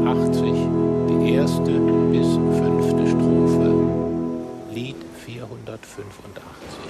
480, die erste bis fünfte Strophe, Lied 485.